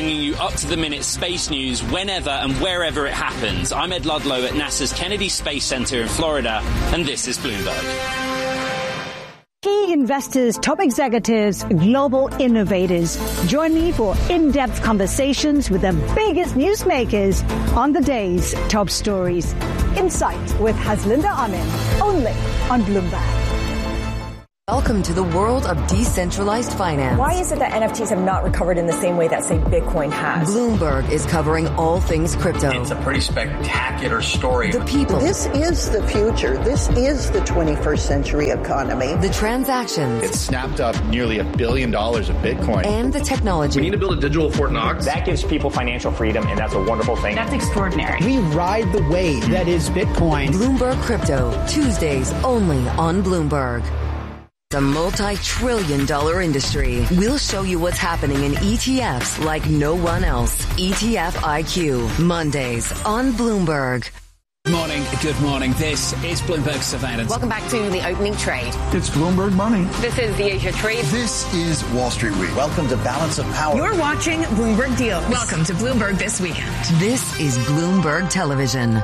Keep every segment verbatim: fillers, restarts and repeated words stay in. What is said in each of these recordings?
bringing you up-to-the-minute space news whenever and wherever it happens. I'm Ed Ludlow at NASA's Kennedy Space Center in Florida, and this is Bloomberg. Key investors, top executives, global innovators. Join me for in-depth conversations with the biggest newsmakers on the day's top stories. Insight with Haslinda Amin, only on Bloomberg. Welcome to the world of decentralized finance. Why is it that N F Ts have not recovered in the same way that, say, Bitcoin has? Bloomberg is covering all things crypto. It's a pretty spectacular story. The people. This is the future. This is the twenty-first century economy. The transactions. It snapped up nearly a billion dollars of Bitcoin. And the technology. We need to build a digital Fort Knox. That gives people financial freedom, and that's a wonderful thing. That's extraordinary. We ride the wave that is Bitcoin. Bloomberg Crypto, Tuesdays only on Bloomberg. A multi-trillion dollar industry. We'll show you what's happening in E T Fs like no one else. E T F I Q, Mondays on Bloomberg. Good morning. Good morning. This is Bloomberg Surveillance. Welcome back to the opening trade. It's Bloomberg Money. This is the Asia Trade. This is Wall Street Week. Welcome to Balance of Power. You're watching Bloomberg Deals. Welcome to Bloomberg This Weekend. This is Bloomberg Television.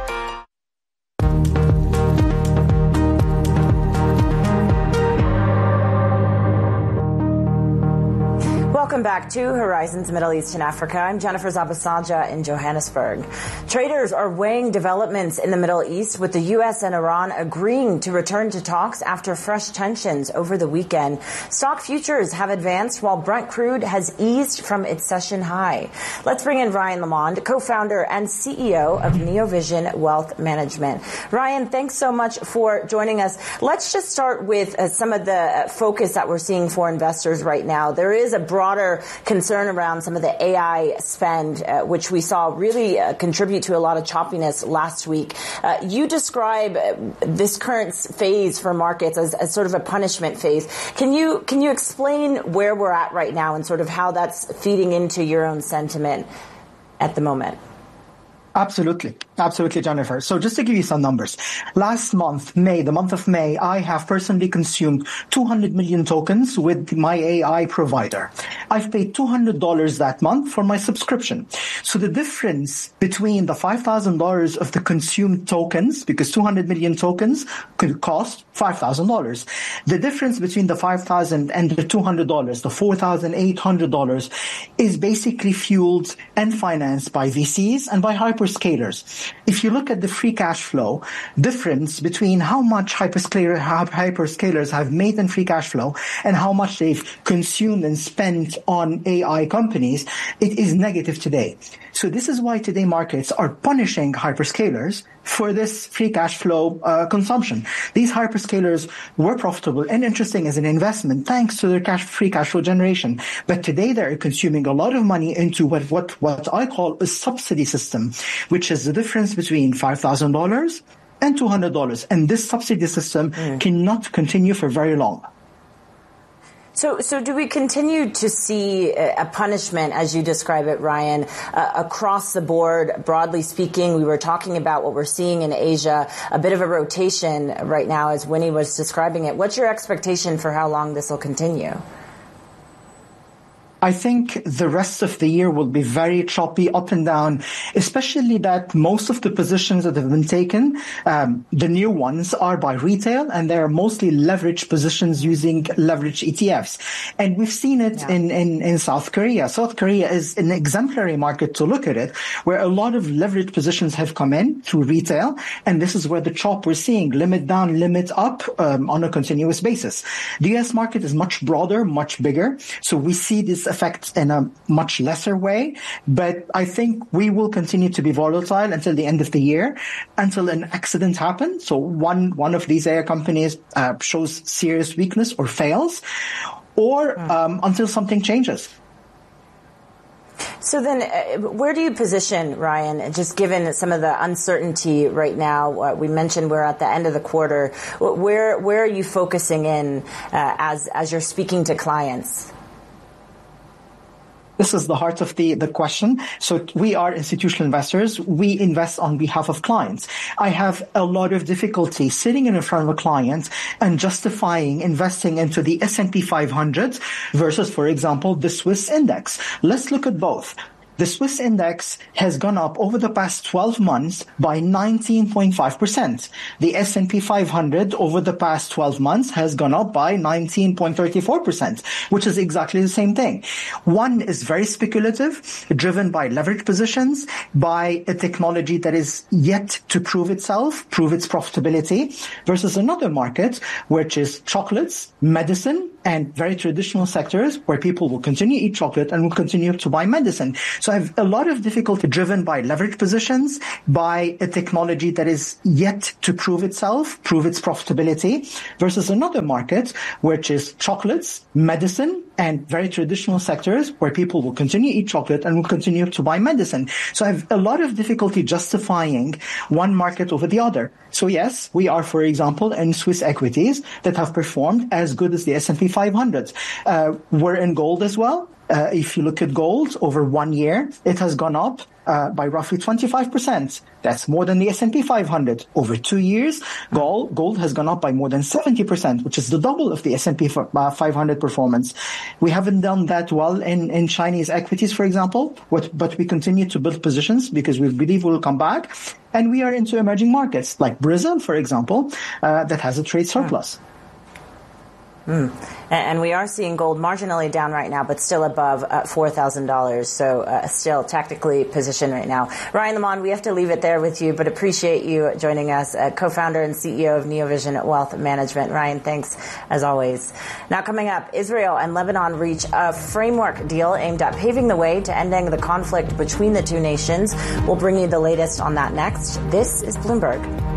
Welcome back to Horizons Middle East and Africa. I'm Jennifer Zabasaja in Johannesburg. Traders are weighing developments in the Middle East, with the U S and Iran agreeing to return to talks after fresh tensions over the weekend. Stock futures have advanced while Brent crude has eased from its session high. Let's bring in Ryan Lamond, co-founder and C E O of Neovision Wealth Management. Ryan, thanks so much for joining us. Let's just start with uh, some of the uh, focus that we're seeing for investors right now. There is a broader concern around some of the A I spend, uh, which we saw really uh, contribute to a lot of choppiness last week. Uh, you describe uh, this current phase for markets as, as sort of a punishment phase. Can you can you explain where we're at right now and sort of how that's feeding into your own sentiment at the moment? Absolutely. Absolutely, Jennifer. So just to give you some numbers, last month, May, the month of May, I have personally consumed two hundred million tokens with my A I provider. I've paid two hundred dollars that month for my subscription. So the difference between the five thousand dollars of the consumed tokens, because two hundred million tokens could cost five thousand dollars. The difference between the five thousand dollars and the two hundred dollars, the four thousand eight hundred dollars, is basically fueled and financed by V Cs and by hyperscalers. If you look at the free cash flow difference between how much hyperscaler, hyperscalers have made in free cash flow and how much they've consumed and spent on A I companies, it is negative today. So this is why today markets are punishing hyperscalers for this free cash flow uh, consumption. These hyperscalers were profitable and interesting as an investment thanks to their cash, free cash flow generation. But today they're consuming a lot of money into what, what, what I call a subsidy system, which is the difference between five thousand dollars and two hundred dollars. And this subsidy system mm. cannot continue for very long. So, so do we continue to see a punishment, as you describe it, Ryan, uh, across the board, broadly speaking? We were talking about what we're seeing in Asia, a bit of a rotation right now, as Winnie was describing it. What's your expectation for how long this will continue? I think the rest of the year will be very choppy, up and down, especially that most of the positions that have been taken, um, the new ones, are by retail, and they're mostly leveraged positions using leveraged E T Fs. And we've seen it yeah. in, in, in South Korea. South Korea is an exemplary market to look at it, where a lot of leveraged positions have come in through retail, and this is where the chop we're seeing, limit down, limit up, um, on a continuous basis. The U S market is much broader, much bigger, so we see this effect in a much lesser way, but I think we will continue to be volatile until the end of the year, until an accident happens. So one one of these A I companies uh, shows serious weakness or fails, or um, until something changes. So then uh, where do you position, Ryan, just given some of the uncertainty right now? Uh, we mentioned we're at the end of the quarter. Where where are you focusing in uh, as as you're speaking to clients? This is the heart of the, the question. So we are institutional investors. We invest on behalf of clients. I have a lot of difficulty sitting in front of a client and justifying investing into the S and P five hundred versus, for example, the Swiss index. Let's look at both. The Swiss index has gone up over the past twelve months by nineteen point five percent. The S and P five hundred over the past twelve months has gone up by nineteen point three four percent, which is exactly the same thing. One is very speculative, driven by leverage positions, by a technology that is yet to prove itself, prove its profitability, versus another market, which is chocolates, medicine, and very traditional sectors where people will continue to eat chocolate and will continue to buy medicine. So I have a lot of difficulty driven by leverage positions, by a technology that is yet to prove itself, prove its profitability, versus another market, which is chocolates, medicine, and very traditional sectors where people will continue to eat chocolate and will continue to buy medicine. So I have a lot of difficulty justifying one market over the other. So yes, we are, for example, in Swiss equities that have performed as good as the S and P five hundred. Uh, we're in gold as well. Uh, if you look at gold over one year, it has gone up uh, by roughly twenty-five percent. That's more than the S and P five hundred. Over two years, gold, gold has gone up by more than seventy percent, which is the double of the S and P five hundred performance. We haven't done that well in, in Chinese equities, for example, but, but we continue to build positions because we believe we'll come back. And we are into emerging markets like Brazil, for example, uh, that has a trade surplus. Mm. And we are seeing gold marginally down right now, but still above uh, four thousand dollars. So uh, still tactically positioned right now. Ryan Lamond, we have to leave it there with you, but appreciate you joining us, uh, co-founder and C E O of Neovision Wealth Management. Ryan, thanks as always. Now coming up, Israel and Lebanon reach a framework deal aimed at paving the way to ending the conflict between the two nations. We'll bring you the latest on that next. This is Bloomberg.